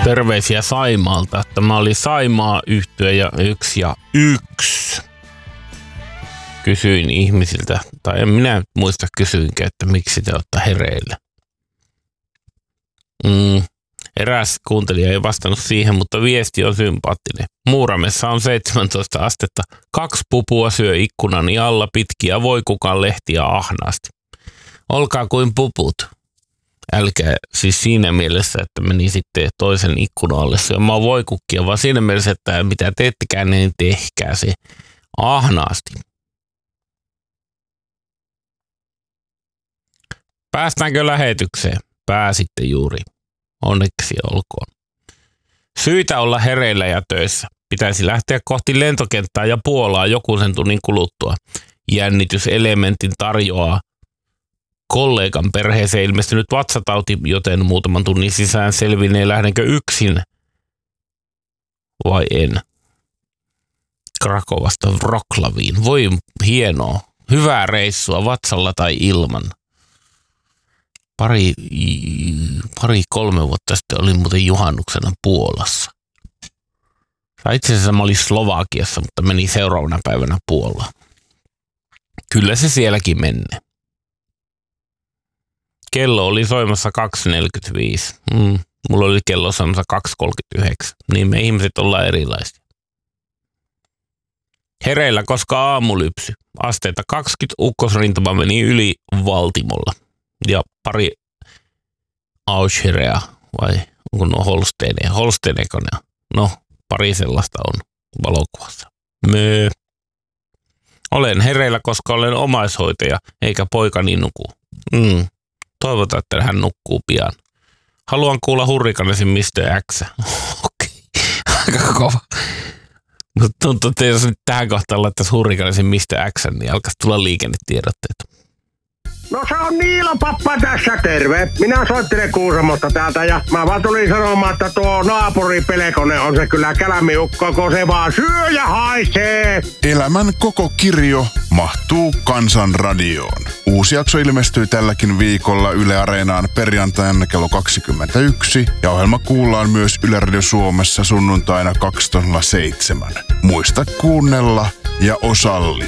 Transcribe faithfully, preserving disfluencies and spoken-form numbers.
Terveisiä Saimaalta. Tämä oli Saimaa yhtye ja yksi ja yksi. Kysyin ihmisiltä, tai en minä muista kysyinkään, että miksi te olette hereillä. Mm, eräs kuuntelija ei vastannut siihen, mutta viesti on sympaattinen. Muuramessa on seitsemäntoista astetta. Kaksi pupua syö ikkunani alla pitkiä voikukan lehtiä ahnaasti. Olkaa kuin puput. Älkää siis siinä mielessä, että meni sitten toisen ikkunan alle syömään voikukkia, vaan siinä mielessä, että mitä teettekään, niin tehkää se ahnaasti. Päästäänkö lähetykseen? Pääsitte juuri. Onneksi olkoon. Syitä olla hereillä ja töissä. Pitäisi lähteä kohti lentokenttää ja Puolaa joku sen tunnin kuluttua. Jännityselementin tarjoaa kollegan perheeseen ilmestynyt vatsatauti, joten muutaman tunnin sisään selvinee lähdenkö yksin vai en. Krakovasta Wrocławiin. Voi hienoa. Hyvää reissua vatsalla tai ilman. Pari, pari kolme vuotta sitten olin muuten juhannuksena Puolassa. Tai itse asiassa mä olin Slovakiassa, mutta meni seuraavana päivänä Puolaan. Kyllä se sielläkin menee. Kello oli soimassa kaksi neljäkymmentäviisi. Mm, mulla oli kello soimassa kaksi kolmekymmentäyhdeksän. Niin me ihmiset ollaan erilaisia. Hereillä, koska aamulypsy. Asteita kaksikymmentä, ukkosrintama meni yli Valtimolla. Ja pari Auscherea, vai onko nuo Holsteine? Holsteineko ne? No, pari sellaista on valokuvassa. Möö. Olen hereillä, koska olen omaishoitaja, eikä poikani nuku. Mm. Toivotaan, että hän nukkuu pian. Haluan kuulla Hurrikanesin mister X. Okei, aika kova. Mutta tuntuu, että jos nyt tähän kohtaan laittaisi Hurrikanesin mister X, niin alkaisi tulla liikennetiedotteet. No se on Niilo pappa tässä, terve. Minä soittelen Kuusamosta täältä ja mä vaan tulin sanomaan, että tuo naapuri Pelkonen on se kyllä kälämiukko, kun se vaan syö ja haisee. Elämän koko kirjo mahtuu Kansan radioon. Uusi jakso ilmestyy tälläkin viikolla Yle Areenaan perjantaina kello kaksikymmentäyksi ja ohjelma kuullaan myös Yle Radio Suomessa sunnuntaina kaksitoista nolla seitsemän. Muista kuunnella ja osalli.